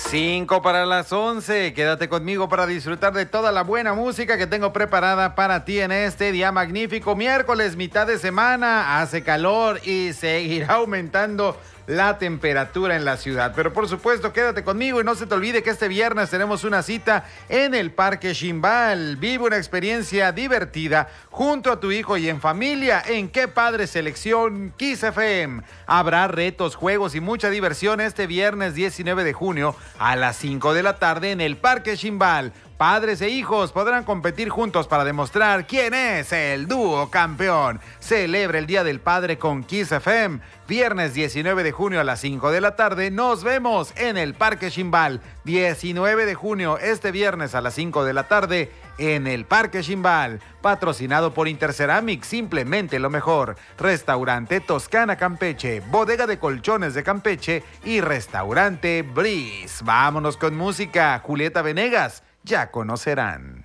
5 para las 11. Quédate conmigo para disfrutar de toda la buena música que tengo preparada para ti en este día magnífico. Miércoles, mitad de semana, hace calor y seguirá aumentando la temperatura en la ciudad. Pero por supuesto, quédate conmigo y no se te olvide que este viernes tenemos una cita en el Parque Ximbal. Vive una experiencia divertida junto a tu hijo y en familia en Qué Padre Selección Kiss FM. Habrá retos, juegos y mucha diversión este viernes 19 de junio a las 5 de la tarde en el Parque Ximbal. Padres e hijos podrán competir juntos para demostrar quién es el dúo campeón. Celebra el Día del Padre con Kiss FM. Viernes 19 de junio a las 5 de la tarde. Nos vemos en el Parque Ximbal. 19 de junio, este viernes a las 5 de la tarde en el Parque Ximbal. Patrocinado por Interceramic, simplemente lo mejor. Restaurante Toscana Campeche, Bodega de Colchones de Campeche y Restaurante Breeze. Vámonos con música. Julieta Venegas. Ya conocerán.